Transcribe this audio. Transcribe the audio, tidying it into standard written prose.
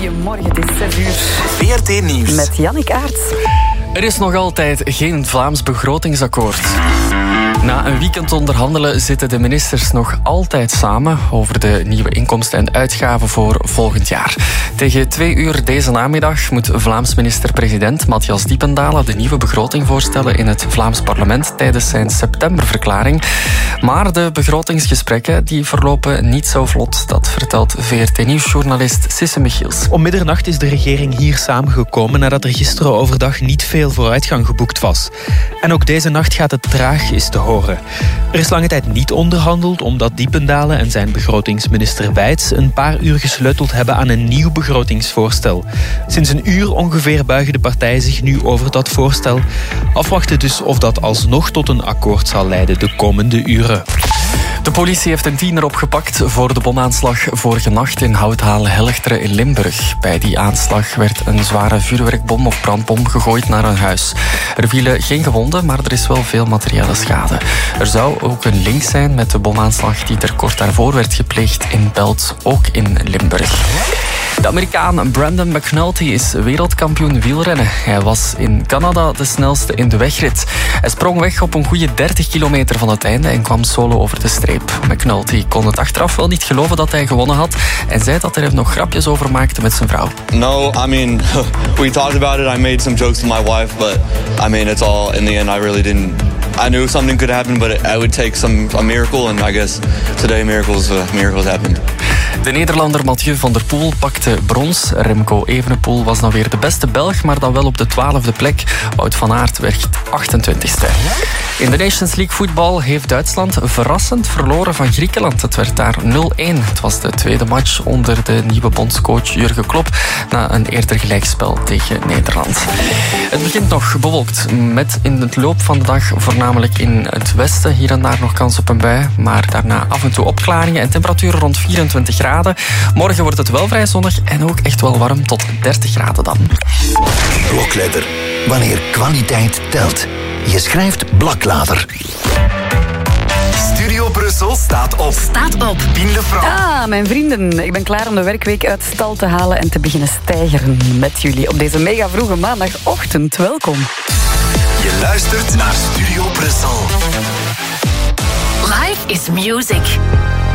Goedemorgen, het is 6 uur. VRT Nieuws. Met Jannik Aerts. Er is nog altijd geen Vlaams begrotingsakkoord. Na een weekend onderhandelen zitten de ministers nog altijd samen over de nieuwe inkomsten en uitgaven voor volgend jaar. Tegen 2 uur deze namiddag moet Vlaams minister-president Matthias Diependalen de nieuwe begroting voorstellen in het Vlaams parlement tijdens zijn septemberverklaring. Maar de begrotingsgesprekken die verlopen niet zo vlot. Dat vertelt VRT-nieuwsjournalist Sisse Michiels. Om middernacht is de regering hier samengekomen nadat er gisteren overdag niet veel vooruitgang geboekt was. En ook deze nacht gaat het traag, is te horen. Er is lange tijd niet onderhandeld omdat Diependalen en zijn begrotingsminister Wijts een paar uur gesleuteld hebben aan een nieuw begrotingsvoorstel. Sinds een uur ongeveer buigen de partijen zich nu over dat voorstel. Afwachten dus of dat alsnog tot een akkoord zal leiden de komende uren. De politie heeft een tiener opgepakt voor de bomaanslag vorige nacht in Houthalen-Helchteren in Limburg. Bij die aanslag werd een zware vuurwerkbom of brandbom gegooid naar een huis. Er vielen geen gewonden, maar er is wel veel materiële schade. Er zou ook een link zijn met de bomaanslag die er kort daarvoor werd gepleegd in Belt, ook in Limburg. De Amerikaan Brandon McNulty is wereldkampioen wielrennen. Hij was in Canada de snelste in de wegrit. Hij sprong weg op een goede 30 kilometer van het einde en kwam solo over de streep. McNulty kon het achteraf wel niet geloven dat hij gewonnen had en zei dat hij er nog grapjes over maakte met zijn vrouw. No, I mean, we talked about it. I made some jokes with my wife, but I mean, it's all, in the end, I really didn't. I knew something could happen, but it would take a miracle, and I guess today miracles happened. De Nederlander Mathieu van der Poel pakte brons. Remco Evenepoel was dan weer de beste Belg, maar dan wel op de 12e plek. Wout van Aert werd 28e. In de Nations League voetbal heeft Duitsland verrassend verloren van Griekenland. Het werd daar 0-1. Het was de tweede match onder de nieuwe bondscoach Jurgen Klopp na een eerder gelijkspel tegen Nederland. Het begint nog bewolkt met in het loop van de dag voornamelijk in het westen hier en daar nog kans op een bui, maar daarna af en toe opklaringen en temperaturen rond 24 graden. Morgen wordt het wel vrij zonnig en ook echt wel warm tot 30 graden dan. Blokletter. Wanneer kwaliteit telt. Je schrijft Blaklader. Studio Brussel staat op. Pien Lefranc. Ah, mijn vrienden. Ik ben klaar om de werkweek uit stal te halen en te beginnen stijgeren met jullie op deze mega vroege maandagochtend. Welkom. Je luistert naar Studio Brussel. Life is music.